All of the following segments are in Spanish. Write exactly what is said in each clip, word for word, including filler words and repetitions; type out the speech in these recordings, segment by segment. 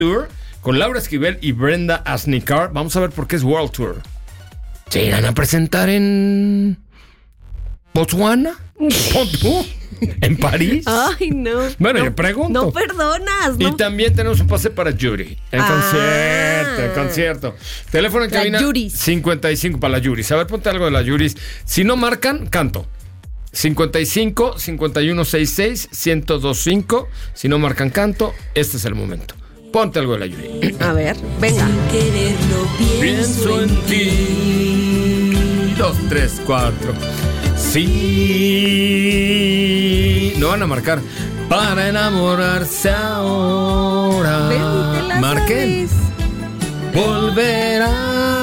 Tour con Laura Esquivel y Brenda Asnicar. Vamos a ver por qué es World Tour. ¿Se irán a presentar en Botswana? ¿Tú? ¿En París? Ay, no. Bueno, no, yo pregunto. No perdonas. No. Y también tenemos un pase para Yuri. En Ah. concierto, en concierto. Teléfono en La cabina Yuris. cincuenta y cinco para la Yuris. A ver, ponte algo de la Yuris. Si no marcan, canto. cincuenta y cinco, cincuenta y uno, sesenta y seis, ciento veinticinco. Si no marcan, canto. Este es el momento. Ponte algo de la Yuri. A ver, venga. Quererlo Pienso en ti. Dos, tres, cuatro. Sí. No van a marcar. Para enamorarse ahora. Ven, te la Marquen. sabes. Volverá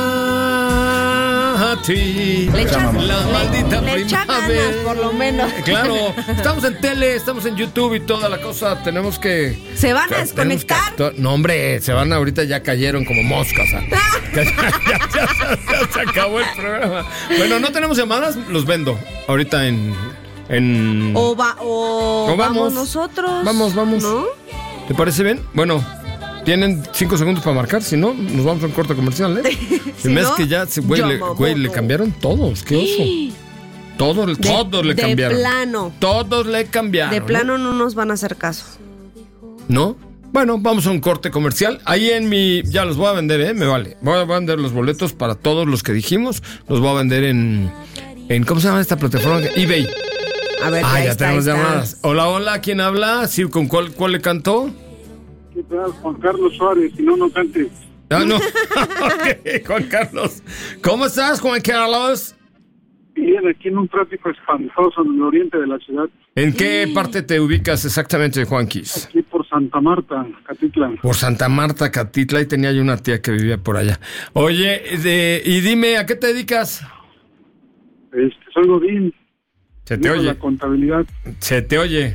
a ti. Le echas, La le- maldita le echa primavera. ganas, por lo menos. Claro, estamos en tele, estamos en YouTube y toda la cosa. Tenemos que. ¿Se van a tenemos que desconectar? actuar. No, hombre, se van ahorita, ya cayeron como moscas. ¿Ah? Ya, ya- ya- ya- ya se acabó el programa. Bueno, no tenemos llamadas, los vendo. Ahorita en. en... O, va, o, O vamos. vamos nosotros. Vamos, vamos. ¿No? ¿Te parece bien? Bueno, tienen cinco segundos para marcar, si no, nos vamos a un corte comercial, ¿eh? Si Y ves no, que ya, se- güey, le, Yamamoto. güey, le cambiaron todos, qué oso. Todos, De- todos le de cambiaron. plano. Todos le cambiaron. De ¿eh? plano no nos van a hacer caso. ¿No? Bueno, vamos a un corte comercial. Ahí en mi... Ya los voy a vender, ¿eh? Me vale. Voy a vender los boletos para todos los que dijimos. Los voy a vender en... en ¿cómo se llama esta plataforma? eBay. A ver, Ah, ahí ya está, tenemos ahí está. llamadas. Hola, hola, ¿quién habla? Sí, ¿con cuál, cuál le cantó? ¿Qué tal, Juan Carlos Suárez? Si no, no cantes. Ah, no. Ok, Juan Carlos. ¿Cómo estás, Juan Carlos? Bien, aquí en un tráfico espantoso en el oriente de la ciudad. ¿En qué parte te ubicas exactamente, Juanquis? Aquí por Santa Marta, Catitlán. Por Santa Marta, Catitla, y tenía yo una tía que vivía por allá. Oye, de, y dime, ¿a qué te dedicas? Este, soy Godín. Se te Digo, oye, La contabilidad. se te oye.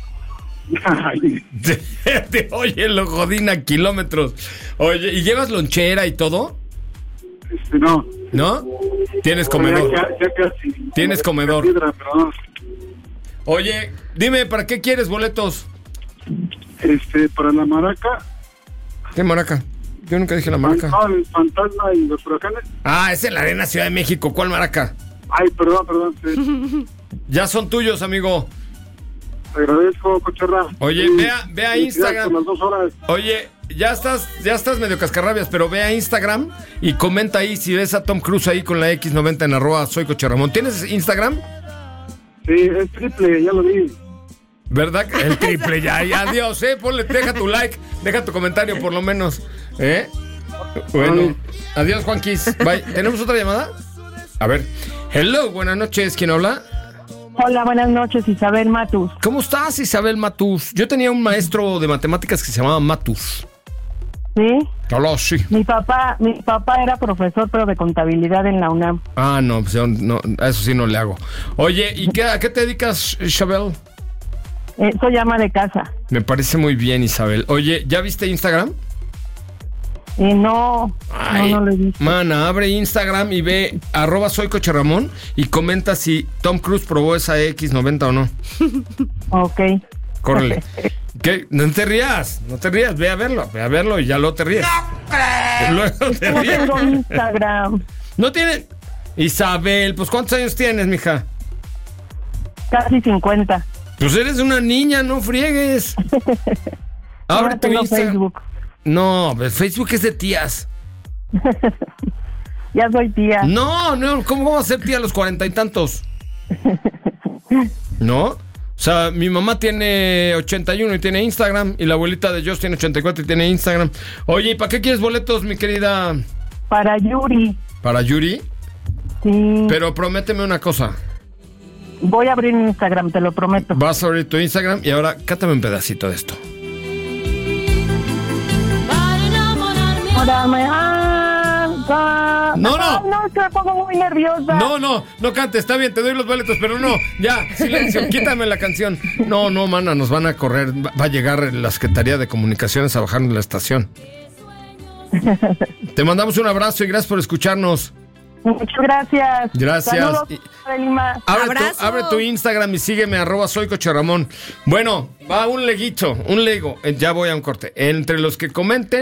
Ay, Se te oye lo jodín a kilómetros. Oye, ¿y llevas lonchera y todo? este, no. ¿No? Tienes Ya, comedor. ya, ya casi. Tienes comedor. Piedra, pero no. Oye, dime, ¿para qué quieres boletos? Este, para la maraca. ¿Qué maraca? Yo nunca dije la maraca. No, el fantasma y los huracanes. Ah, es en la Arena Ciudad de México. ¿Cuál maraca? Ay, perdón, perdón. Te, Ya son tuyos, amigo. te agradezco, Cochorra. Oye, Sí, vea- ve a felicidades Instagram. por las dos horas. Oye, ya estás, ya estás medio cascarrabias, pero ve a Instagram y comenta ahí si ves a Tom Cruise ahí con la equis noventa en arroba soy Coche Ramón. ¿Tienes Instagram? Sí, es triple, ya lo vi. ¿Verdad? El triple, ya, ya, adiós, eh. Ponle, deja tu like, deja tu comentario por lo menos. ¿Eh? Bueno, adiós, Juanquis. Bye. ¿Tenemos otra llamada? A ver. Hello, buenas noches. ¿Quién habla? Hola, buenas noches, Isabel Matus. ¿Cómo estás, Isabel Matus? Yo tenía un maestro de matemáticas que se llamaba Matus. ¿Sí? Hola, sí. Mi papá, mi papá era profesor, pero de contabilidad en la UNAM. Ah, no, pues yo no, a eso sí no le hago. Oye, ¿y qué, a qué te dedicas, Isabel? Eh, soy ama de casa. Me parece muy bien, Isabel. Oye, ¿ya viste Instagram? Eh, no, Ay, no, no lo he visto. Mana, abre Instagram y ve arroba soy Coche Ramón y comenta si Tom Cruise probó esa equis noventa o no. Ok. Córrele. ¿Qué? No te rías, no te rías, ve a verlo, ve a verlo y ya luego te ríes. Luego te No ríes. tengo Instagram. No tiene... Isabel, pues ¿cuántos años tienes, mija? Casi cincuenta. Pues eres una niña, no friegues. Abre No tu tengo Instagram. Facebook. No, pues Facebook es de tías. Ya soy tía. No, no, ¿cómo va a ser tía a los cuarenta y tantos? ¿No? O sea, mi mamá tiene ochenta y uno y tiene Instagram, y la abuelita de Josh tiene ochenta y cuatro y tiene Instagram. Oye, ¿y para qué quieres boletos, mi querida? Para Yuri. ¿Para Yuri? Sí. Pero prométeme una cosa. Voy a abrir mi Instagram, te lo prometo. Vas a abrir tu Instagram y ahora cántame un pedacito de esto. Ahora me alza. No, no. Ah, no, me pongo muy nerviosa. No, no, no cantes, está bien, te doy los boletos, pero no, ya, silencio, quítame la canción. No, no, mana, nos van a correr, va va a llegar la Secretaría de Comunicaciones a bajar en la estación. Te mandamos un abrazo y gracias por escucharnos. Muchas gracias. Gracias. Saludos Y- de Lima. Abre Abrazo. tu, abre tu Instagram y sígueme, arroba soy Coche Ramón. Bueno, va un leguito, un lego. Eh, Ya voy a un corte. Entre los que comenten.